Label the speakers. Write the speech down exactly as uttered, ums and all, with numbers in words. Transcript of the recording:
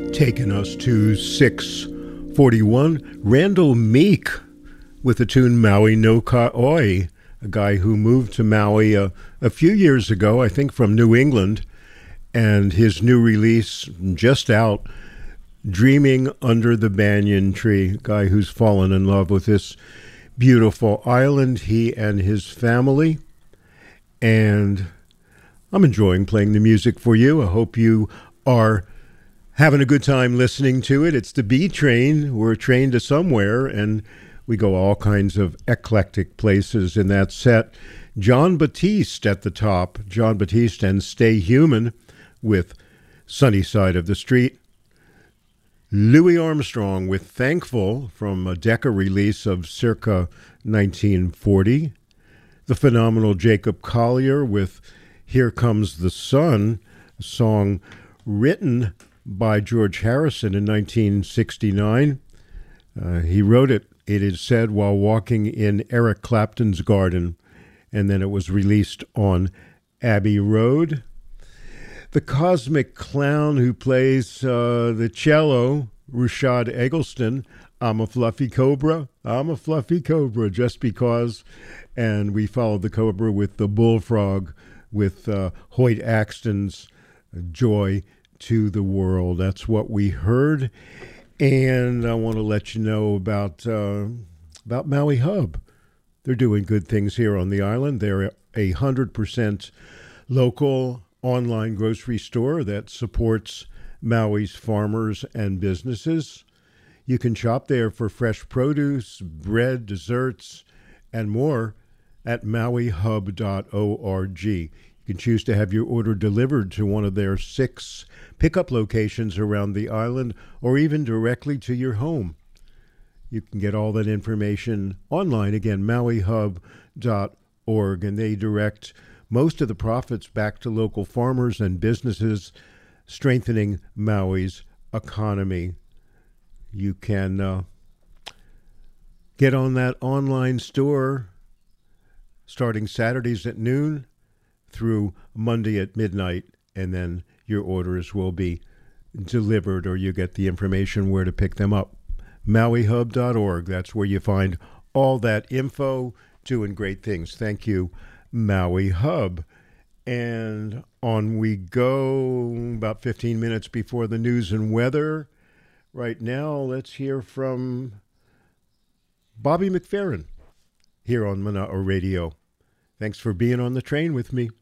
Speaker 1: Taking us to six forty-one, Randall Meek with the tune Maui no Ka'oi, a guy who moved to Maui a, a few years ago, I think from New England, and his new release just out, Dreaming Under the Banyan Tree, a guy who's fallen in love with this beautiful island, he and his family, and I'm enjoying playing the music for you. I hope you are having a good time listening to it. It's the B Train. We're a train to somewhere, and we go all kinds of eclectic places in that set. Jon Batiste at the top. Jon Batiste and Stay Human with Sunny Side of the Street. Louis Armstrong with Thankful from a Decca release of circa nineteen forty. The phenomenal Jacob Collier with Here Comes the Sun, a song written by George Harrison in nineteen sixty-nine. Uh, he wrote it, it is said, while walking in Eric Clapton's garden, and then it was released on Abbey Road. The Cosmic Clown who plays uh, the cello, Rushad Eggleston, I'm a Fluffy Cobra, I'm a Fluffy Cobra, just because. And we followed the Cobra with the Bullfrog with uh, Hoyt Axton's Joy to the World. That's what we heard. And I want to let you know about uh, about Maui Hub. They're doing good things here on the island. They're a one hundred percent local online grocery store that supports Maui's farmers and businesses. You can shop there for fresh produce, bread, desserts, and more at maui hub dot org. You can choose to have your order delivered to one of their six pickup locations around the island, or even directly to your home. You can get all that information online, again, maui hub dot org, and they direct most of the profits back to local farmers and businesses, strengthening Maui's economy. You can uh, get on that online store starting Saturdays at noon through Monday at midnight, and then your orders will be delivered, or you get the information where to pick them up. maui hub dot org, that's where you find all that info, doing great things. Thank you, Maui Hub. And on we go, about fifteen minutes before the news and weather. Right now, let's hear from Bobby McFerrin here on Mana'a Radio. Thanks for being on the train with me.